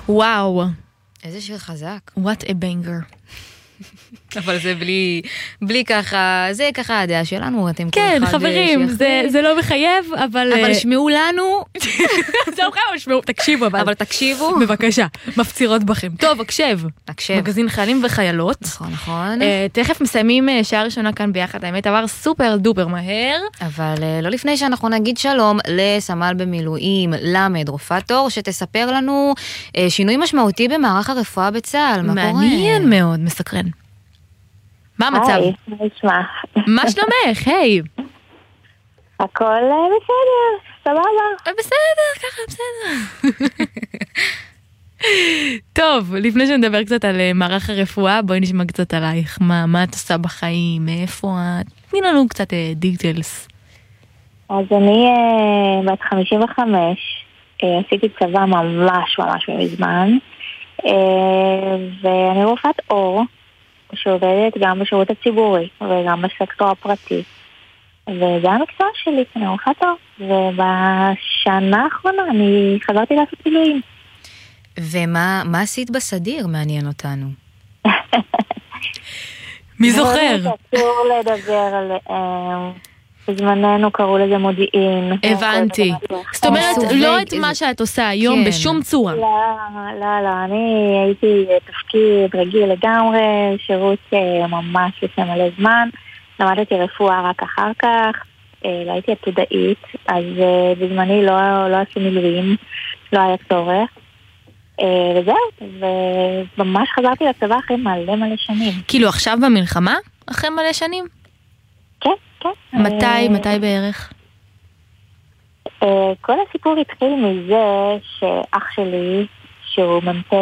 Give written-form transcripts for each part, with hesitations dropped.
וואו. איזה שיר חזק. What a banger. אבל זה בלי ככה, זה ככה הדעה שלנו, אתם כן, חברים, זה לא מחייב, אבל שמעו לנו. זהו, שמעו, תקשיבו. אבל תקשיבו. בבקשה, מפצירות בכם. טוב, הקשב. מגזין חיילים וחיילות. נכון. תכף מסיימים שעה ראשונה כאן ביחד, האמת עבר סופר דופר מהר. אבל לא לפני שאנחנו נגיד שלום לסמל במילואים, למד רופאת אור, שתספר לנו שינוי משמעותי במערך הרפואה בצה"ל. מה קורה? מעניין מאוד, מסקרן. מה המצב? היי, נשמע. מה שלומך? היי. הכל בסדר, סבבה. בסדר, ככה בסדר. טוב, לפני שנדבר קצת על מערך הרפואה, בואי נשמע קצת עלייך. מה את עושה בחיים? מאיפה את? תני לנו קצת דיטלס. אז אני בת 55, עשיתי צבא ממש מזמן, ואני רופאת אור, שעובדת גם בשירות הציבורי וגם בסקטור הפרטי. וזה המקצוע שלי, אני רופאת אור. ובשנה האחרונה אני חזרתי לעשות מילואים. ומה עשית בסדיר? מעניין אותנו. מי זוכר? אסור לדבר על... בזמננו קראו לזה מודיעין. הבנתי. זאת אומרת, לא את מה שאת עושה היום בשום צורה. לא, אני הייתי תפקיד רגיל לגמרי, שירות ממש לפני מלא זמן, למדתי רפואה רק אחר כך, לא הייתי עתודאית, אז בזמני לא עשו מילואים, לא היה צורך, וזהו, וממש חזרתי לצבא אחרי מלא שנים. כאילו עכשיו במלחמה? אחרי מלא שנים? כן. מתי בערך? כל הסיפור התחיל מזה שאח שלי, שהוא מ"פ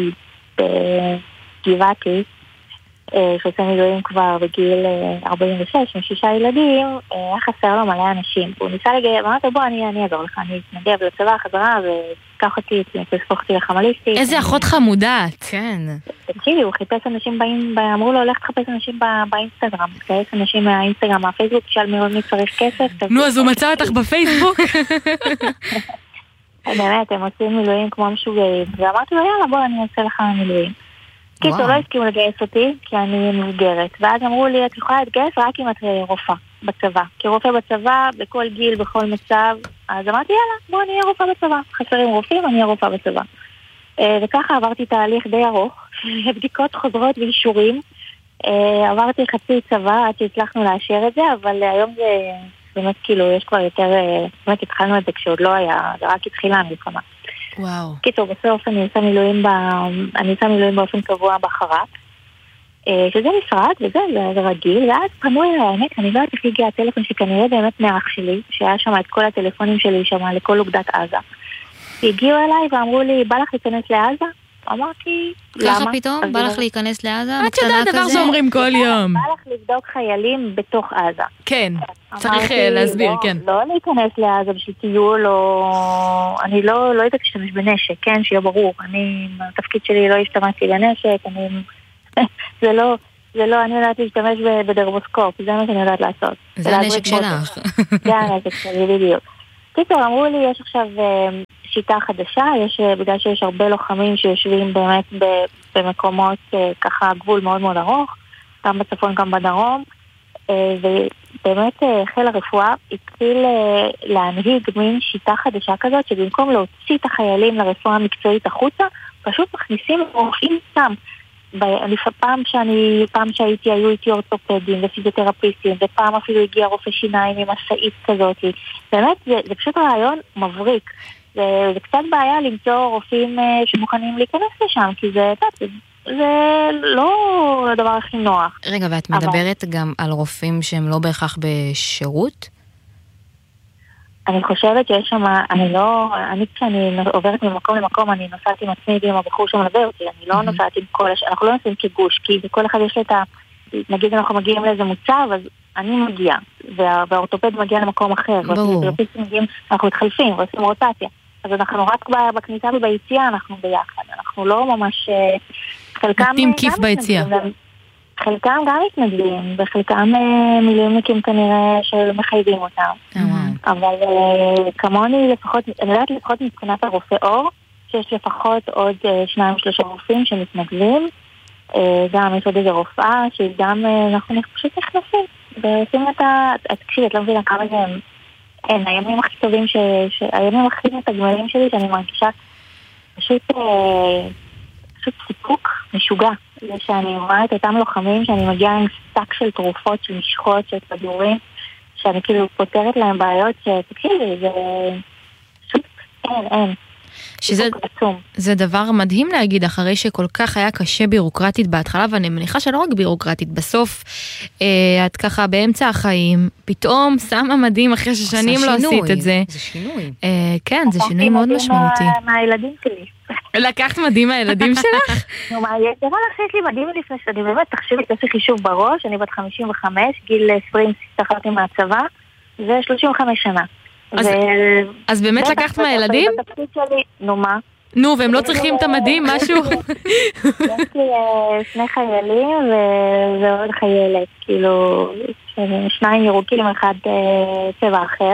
בגבעתי, שעושה מילואים כבר בגיל 46, עם 6 ילדים, היה חסר לו מלא אנשים. הוא ניסה לגייס, אמרתי, בוא, אני אעזור לך, אני אתנדב לצבא חזרה, וקח אותי, תספוך אותי לחמליסטית. איזה אחות חמודעת. כן. תקשיבי, הוא חיפש אנשים, אמרו לו, הולך לחפש אנשים באינסטגרם, תגייס אנשים מהאינסטגרם, מהפייסבוק, תשאל מי צריך כסף. נו, אז הוא מצא אותך בפייסבוק? באמת, הם עושים מילואים כמו משוגעים, ואמרתי לו, יאללה, בוא, אני אעשה לך מילואים. קיצור, לא הסכימו לגייס אותי, כי אני מבוגרת. ואז אמרו לי, את יכולה להתגייס רק אם את רופאה בצבא. כי רופא בצבא, בכל גיל, בכל מצב. אז אמרתי, יאללה, בוא, אני אהיה רופאה בצבא. חסרים רופאים, אני אהיה רופאה בצבא. וככה עברתי תהליך די ארוך, בדיקות חוזרות ואישורים. עברתי חצי צבא עד שהצלחנו לאשר את זה, אבל היום זה באמת כאילו, יש כבר יותר, באמת התחלנו את זה כשעוד לא היה, זה רק התחילה המלחמה. וואו. קיצור, בסוף אני עושה מילואים באופן קבוע בחר"פ, שזה משרד, וזה רגיל, ואז פנו אליי, האמת, אני לא יודעת איך הגיע הטלפון שכנראה באמת מאח שלי, שהיה שם את כל הטלפונים שלי שם לכל אוגדת עזה. הגיעו אליי ואמרו לי, בא לך להיכנס לעזה? אמרתי, למה? ככה פתאום? בא לך להיכנס לעזה? את יודעת דבר שאומרים כל יום. בא לך לבדוק חיילים בתוך עזה. כן, צריך להסביר, כן. לא להיכנס לעזה בשביל טיול, אני לא יודעת להשתמש בנשק, כן, שיהיה ברור. התפקיד שלי לא השתמשתי בנשק, זה לא, אני יודעת להשתמש בדרבוסקופ, זה מה שאני יודעת לעשות. זה הנשק שלך. זה הנשק שלי, בדיוק. קיצור, אמרו לי, יש עכשיו שיטה חדשה, בגלל שיש הרבה לוחמים שיושבים באמת במקומות ככה גבול מאוד מאוד ארוך, גם בצפון גם בדרום, ובאמת חיל הרפואה התחיל להנהיג מין שיטה חדשה כזאת, שבמקום להוציא את החיילים לרפואה המקצועית החוצה, פשוט מכניסים רופאים סתם. פעם שהייתי, היו איתי אורתופדים ופיזיותרפיסטים, ופעם אפילו הגיע רופא שיניים עם מסעית כזאת. באמת, זה פשוט רעיון מבריק. זה קצת בעיה למצוא רופאים שמוכנים להיכנס לשם, כי זה לא הדבר הכי נוח. רגע, ואת מדברת גם על רופאים שהם לא בהכרח בשירות? אני חושבת שיש שם, כשאני עוברת ממקום למקום, אני נוסעת עם עצמי ועם הבחור שמלווה אותי, אני לא נוסעת עם אנחנו לא נוסעים כגוש, כי בכל אחד יש את נגיד אנחנו מגיעים לאיזה מוצב, אז אני מגיעה, והאורתופד מגיע למקום אחר, אנחנו מתחלפים ועושים רוטציה, אז אנחנו רק בכניסה וביציאה אנחנו ביחד, אנחנו לא ממש, חלקם כיף ביציאה. חלקם גם מתנדבים, וחלקם מילואימניקים כנראה שמחייבים אותם. אבל כמוני לפחות, אני יודעת לפחות מבחינת הרופא אור, שיש לפחות עוד 2-3 רופאים שמתנגבים. גם יש עוד איזה רופאה שגם אנחנו פשוט נכנסים ועושים תקשיב, את לא מבינה כמה זה אין, הימים הכי טובים הימים הכי מתגמלים שלי שאני מרגישה פשוט סיפוק משוגע. זה שאני רואה את אותם לוחמים שאני מגיעה עם סטק של תרופות, של משחות, של כדורים, שאני כאילו פותרת להם בעיות שתקשיבי, זה פשוט אין. שזה דבר מדהים להגיד, אחרי שכל כך היה קשה בירוקרטית בהתחלה, ואני מניחה שלא רק בירוקרטית, בסוף את ככה באמצע החיים, פתאום שמה מדהים אחרי ששנים לא עשית את זה. זה שינוי. כן, זה שינוי מאוד משמעותי. מהילדים שלי. לקחת מדהים מהילדים שלך? נו, זה לא לך שיש לי מדהים לפני שאני באמת, תחשבי, תעשי חישוב בראש, אני בת 55, גיל 20 שכרתי מהצבא, זה 35 שנה. אז באמת לקחת מהילדים? נו מה? נו, והם לא צריכים את המדים, משהו? יש לי 2 חיילים ועוד חיילת, כאילו 2 ירוקים, 1 צבע אחר.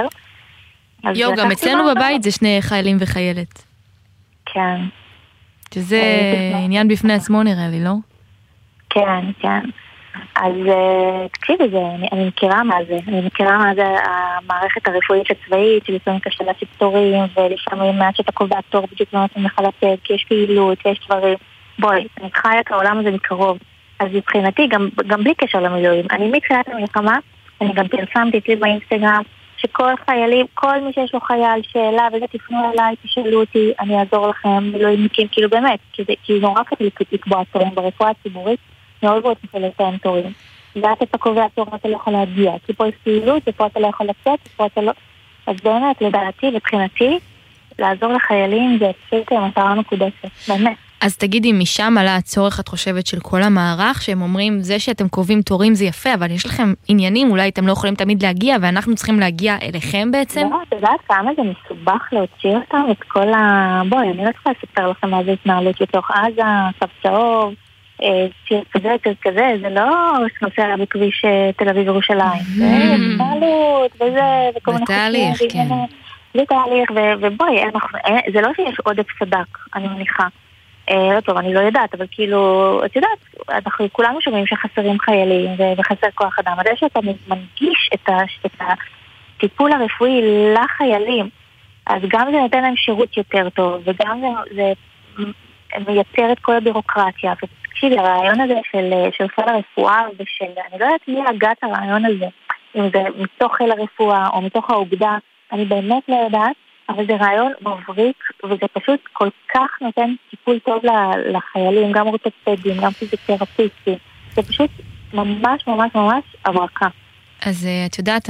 גם אצלנו בבית זה 2 חיילים וחיילת. כן. שזה עניין בפני עצמו נראה לי, לא? כן, כן. אז תקשיבי, אני מכירה מה זה. אני מכירה מה זה המערכת הרפואית הצבאית, שלפעמים קשה להשיג תורים, ולפעמים מעט שאתה קובע תור בדיוק לא נותן לך לתת, כי יש פעילות, יש דברים. בואי, אני חיה את העולם הזה מקרוב. אז מבחינתי, גם בלי קשר למילואים, אני מתחילת המלחמה, אני גם פרסמתי אצלי באינסטגרם, שכל חיילים, כל מי שיש לו חייל שאלה, וזה תפנו אליי, תשאלו אותי, אני אעזור לכם, מילואימניקים, כאילו באמת, כי נורא כדי לקבוע תורים ברפואה הציבורית, מאוד מאוד קשה לתאם תורים. ואת אתה קובע תור, אתה לא יכול להגיע, כי פה יש פעילות, ופה אתה לא יכול לצאת, ופה אתה לא... אז באמת, לדעתי, לבחינתי, לעזור לחיילים זה פשוט מטרה מקודשת, באמת. אז תגידי, משם עלה הצורך, את חושבת, של כל המערך, שהם אומרים, זה שאתם קובעים תורים זה יפה, אבל יש לכם עניינים, אולי אתם לא יכולים תמיד להגיע, ואנחנו צריכים להגיע אליכם בעצם? לא, את יודעת כמה זה מסובך להוציא אותם, את כל ה... בואי, אני לא צריכה לספר לכם מה זה התנהלות בתוך עזה, קו צהוב, ציר כזה, זה לא נוסע בכביש תל אביב ירושלים. זה התנהלות, וזה, וכל מיני בתהליך, כן. זה תהליך, ובואי, זה לא שיש עודף סדק, אני מניחה. לא טוב, אני לא יודעת, אבל כאילו, את יודעת, אנחנו כולנו שומעים שחסרים חיילים וחסר כוח אדם. אבל שאתה מנגיש את הטיפול הרפואי לחיילים, אז גם זה נותן להם שירות יותר טוב, וגם זה מייצר את כל הבירוקרטיה. ותקשיבי, הרעיון הזה של חיל הרפואה ושל, אני לא יודעת מי הגעת הרעיון הזה, אם זה מתוך חיל הרפואה או מתוך האוגדה, אני באמת לא יודעת, אבל זה רעיון מבריק, וזה פשוט כל כך נותן טיפול טוב לחיילים, גם אורתופדים, גם פיזיותרפיסטים. זה פשוט ממש ממש ממש הברקה. אז את יודעת,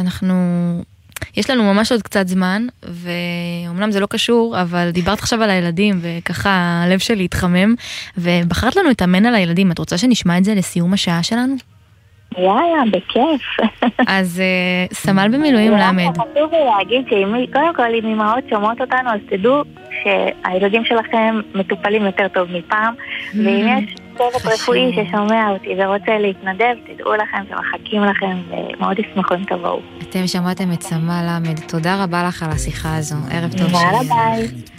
יש לנו ממש עוד קצת זמן, ואומנם זה לא קשור, אבל דיברת עכשיו על הילדים, וככה הלב שלי התחמם, ובחרת לנו את אמן על הילדים. את רוצה שנשמע את זה לסיום השעה שלנו? יאללה, בכיף. אז סמל במילואים למד. חשוב לי להגיד קודם כל אם אמהות שומעות אותנו, אז תדעו שהילדים שלכם מטופלים יותר טוב מפעם, ואם יש צוות רפואי ששומע אותי ורוצה להתנדב, תדעו לכם שמחכים לכם ומאוד ישמחו אם תבואו. אתם שמעתם את סמל למד. תודה רבה לך על השיחה הזו. ערב טוב. יאללה, ביי.